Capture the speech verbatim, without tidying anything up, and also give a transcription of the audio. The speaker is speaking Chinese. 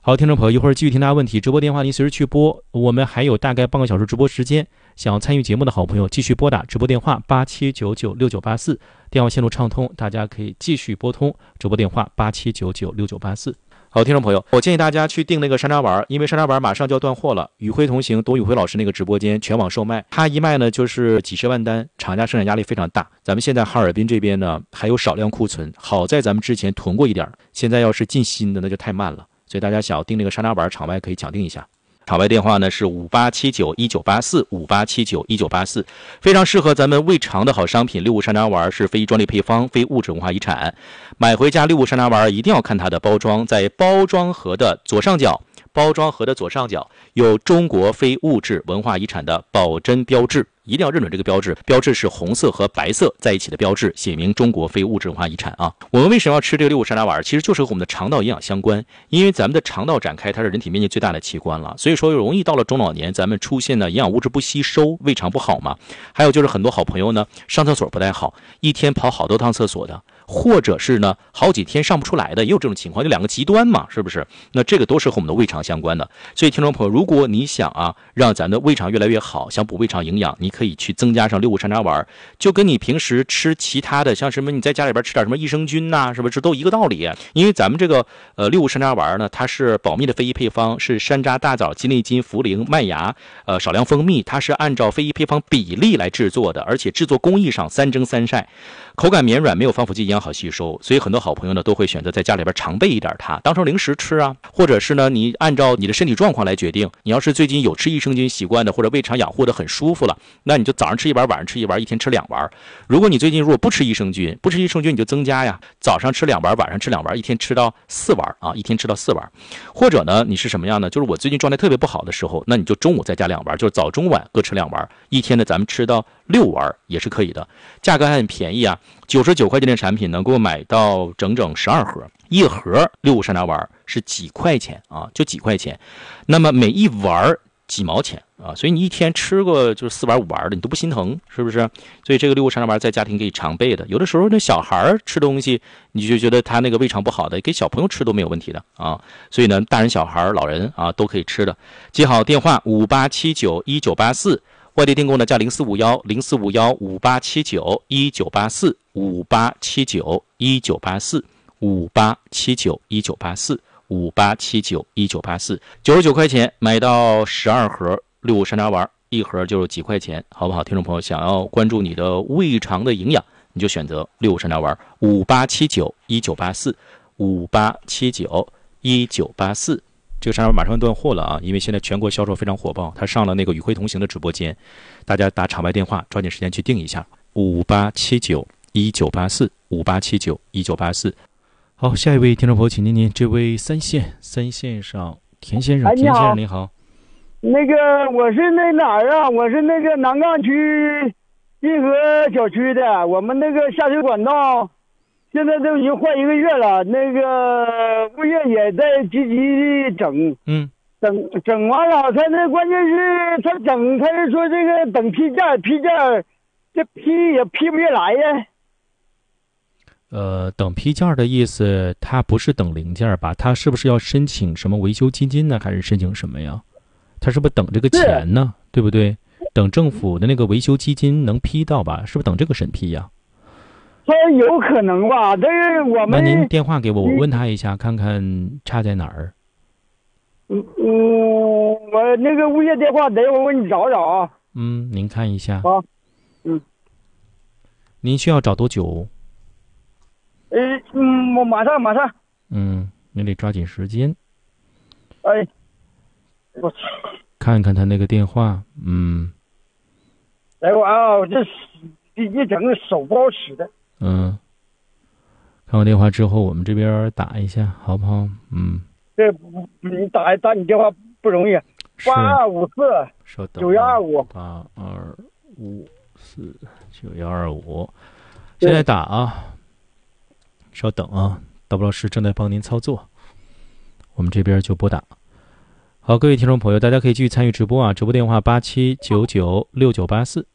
好，听众朋友，一会儿继续听大家问题，直播电话您随时去拨，我们还有大概半个小时直播时间，想要参与节目的好朋友继续拨打直播电话八七九九六九八四，电话线路畅通，大家可以继续拨通直播电话八七九九六九八四。好，听众朋友，我建议大家去订那个山楂丸，因为山楂丸马上就要断货了。宇辉同行董宇辉老师那个直播间全网售卖，他一卖呢就是几十万单，厂家生产压力非常大。咱们现在哈尔滨这边呢还有少量库存，好在咱们之前囤过一点，现在要是进新的那就太慢了。所以大家想要订那个山楂丸，场外可以抢订一下。场外电话呢是五八七九一九八四五八七九一九八四，非常适合咱们胃肠的好商品。六物山楂丸是非专利配方，非物质文化遗产。买回家六物山楂丸一定要看它的包装，在包装盒的左上角，包装盒的左上角有中国非物质文化遗产的保真标志，一定要认准这个标志，标志是红色和白色在一起的标志，写明中国非物质文化遗产啊。我们为什么要吃这个六物山楂丸？其实就是和我们的肠道营养相关，因为咱们的肠道展开，它是人体面积最大的器官了，所以说容易到了中老年，咱们出现呢营养物质不吸收，胃肠不好嘛。还有就是很多好朋友呢上厕所不太好，一天跑好多趟厕所的，或者是呢好几天上不出来的，也有这种情况，就两个极端嘛，是不是？那这个都是和我们的胃肠相关的。所以听众朋友，如果你想啊让咱的胃肠越来越好，想补胃肠营养，你可以去增加上六物山楂丸，就跟你平时吃其他的，像什么你在家里边吃点什么益生菌呐、啊，是不是都一个道理？因为咱们这个呃六物山楂丸呢，它是保密的非遗配方，是山楂、大枣、鸡内金、茯苓、麦芽，呃少量蜂蜜，它是按照非遗配方比例来制作的，而且制作工艺上三蒸三晒，口感绵软，没有防腐剂，营养好吸收。所以很多好朋友呢都会选择在家里边常备一点它，当成零食吃啊，或者是呢你按照你的身体状况来决定。你要是最近有吃益生菌习惯的，或者胃肠养护的很舒服了，那你就早上吃一丸，晚上吃一丸，一天吃两丸。如果你最近如果不吃益生菌，不吃益生菌你就增加呀，早上吃两丸，晚上吃两丸，一天吃到四丸啊，一天吃到四丸。或者呢你是什么样呢？就是我最近状态特别不好的时候，那你就中午再加两丸，就是早中晚各吃两丸，一天呢咱们吃到六丸也是可以的。价格还很便宜啊，九十九块钱的产品能够买到整整十二盒，一盒六物山楂丸是几块钱啊，就几块钱。那么每一丸几毛钱啊，所以你一天吃个就是四丸五丸的，你都不心疼，是不是？所以这个六物山楂丸在家庭可以常备的。有的时候那小孩吃东西，你就觉得他那个胃肠不好的，给小朋友吃都没有问题的啊。所以呢，大人小孩老人啊都可以吃的。记好电话五八七九一九八四，外地订购呢加零四五幺零四五幺五八七九一九八四五八七九一九八四五八七九一九八四。五八七九一九八四，九十九块钱买到十二盒六物山楂丸，一盒就是几块钱，好不好？听众朋友，想要关注你的胃肠的营养，你就选择六物山楂丸，五八七九一九八四，五八七九一九八四。这个山楂丸马上断货了啊，因为现在全国销售非常火爆，它上了那个宇辉同行的直播间，大家打场外电话，抓紧时间去订一下，五八七九一九八四，五八七九一九八四。好，下一位听众朋友，请您您这位三线三线上田先生， 哎、 田先生您好。 那个我是那哪儿啊？我是那个南岗区运河小区的，我们那个下水管道现在都已经换一个月了，那个物业也在积极地整， 嗯， 整整完了，他那关键是他整，他是说这个等批件，批件这批也批不下来呀。 呃，等批件的意思，它不是等零件吧？它是不是要申请什么维修基金呢？还是申请什么呀？它是不是等这个钱呢？对不对？等政府的那个维修基金能批到吧？是不是等这个审批呀？ 他有可能吧？但是我们那您电话给我，我问他一下，看看差在哪儿。 嗯嗯，我那个物业电话，等一会儿我给你找找啊。 嗯，您看一下。 好，嗯。 您需要找多久？ 呃，嗯，我马上马上。 嗯，你得抓紧时间。 哎，我看看他那个电话，嗯。 等会儿啊，我这一一整个手不好使的。 嗯。看完电话之后，我们这边打一下，好不好？嗯。 这你打打你电话不容易。八二五四九幺二五。 八二五四九幺二五。现在打啊。稍等啊，导播老师正在帮您操作，我们这边就拨打。好，各位听众朋友，大家可以继续参与直播啊，直播电话八七九九六九八四